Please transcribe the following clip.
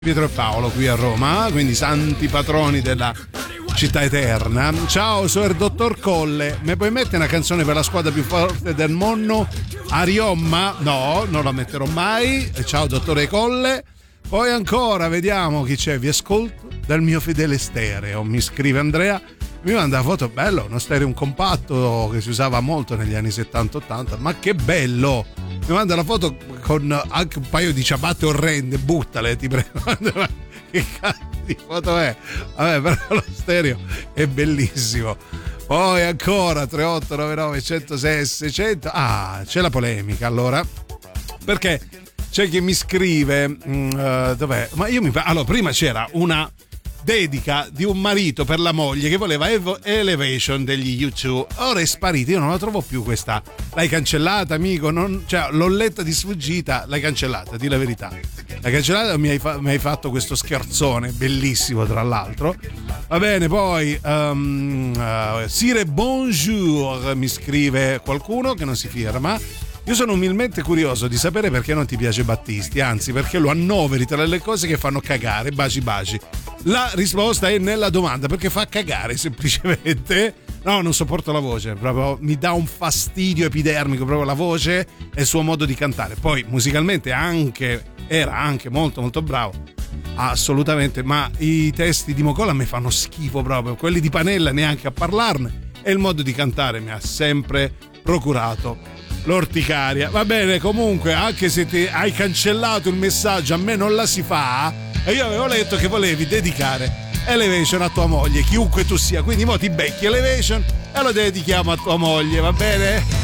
Pietro e Paolo qui a Roma, quindi santi patroni della città eterna. Ciao, sono il dottor Colle, mi puoi mettere una canzone per la squadra più forte del mondo? Ariomma? No, non la metterò mai. Ciao dottore Colle. Poi ancora, vediamo chi c'è. Vi ascolto dal mio fedele stereo, mi scrive Andrea. Mi manda la foto, bello, uno stereo compatto che si usava molto negli anni 70-80, ma che bello! Mi manda la foto con anche un paio di ciabatte orrende, buttale, ti prego. Che cazzo di foto è? Vabbè, però lo stereo è bellissimo. Poi ancora 3899 106 600. Ah, c'è la polemica allora, perché c'è chi mi scrive dov'è? Ma io allora, prima c'era una dedica di un marito per la moglie che voleva Elevation degli U2. Ora è sparita, io non la trovo più questa. L'hai cancellata, amico? Cioè, l'ho letta di sfuggita, l'hai cancellata, di la verità. L'hai cancellata, mi hai fatto questo scherzone bellissimo, tra l'altro. Va bene, poi Sire Bonjour, mi scrive qualcuno che non si firma. Io sono umilmente curioso di sapere perché non ti piace Battisti, anzi perché lo annoveri tra le cose che fanno cagare. Baci baci. La risposta è nella domanda, perché fa cagare semplicemente. No, non sopporto la voce, proprio mi dà un fastidio epidermico, proprio la voce e il suo modo di cantare. Poi musicalmente era anche molto molto bravo, assolutamente, ma i testi di Mocola mi fanno schifo proprio, quelli di Panella neanche a parlarne, e il modo di cantare mi ha sempre procurato l'orticaria. Va bene, comunque, anche se hai cancellato il messaggio, a me non la si fa, e io avevo letto che volevi dedicare Elevation a tua moglie, chiunque tu sia, quindi mo ti becchi Elevation e lo dedichiamo a tua moglie, va bene?